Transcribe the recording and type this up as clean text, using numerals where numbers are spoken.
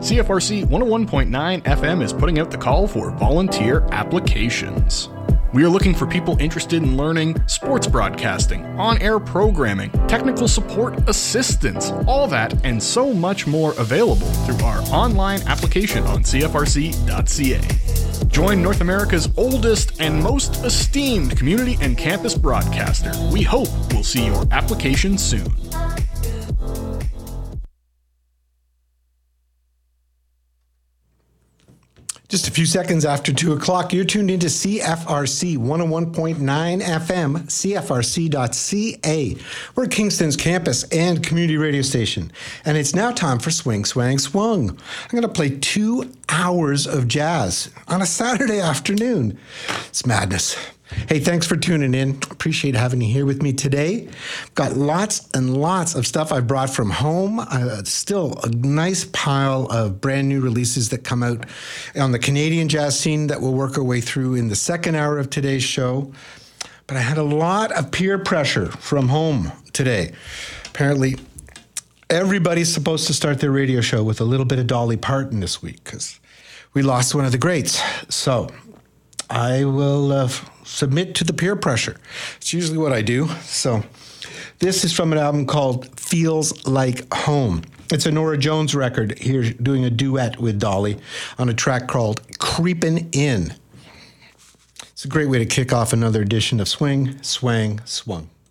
CFRC 101.9 FM is putting out the call for volunteer applications. We are looking for people interested in learning sports broadcasting, on-air programming, technical support assistance, all that and so much more available through our online application on CFRC.ca. Join North America's oldest and most esteemed community and campus broadcaster. We hope we'll see your application soon. Just a few seconds after 2 o'clock, you're tuned into CFRC 101.9 FM, CFRC.ca. We're Kingston's campus and community radio station. And it's now time for Swing, Swang, Swung. I'm going to play 2 hours of jazz on a Saturday afternoon. It's madness. Hey, thanks for tuning in. Appreciate having you here with me today. Got lots and lots of stuff I brought from home. Still a nice pile of brand new releases that come out on the Canadian jazz scene that we'll work our way through in the second hour of today's show. But I had a lot of peer pressure from home today. Apparently, everybody's supposed to start their radio show with a little bit of Dolly Parton this week because we lost one of the greats. So I will submit to the peer pressure. It's usually what I do. So this is from an album called Feels Like Home. It's a Nora Jones record here doing a duet with Dolly on a track called Creepin' In. It's a great way to kick off another edition of Swing, Swang, Swung.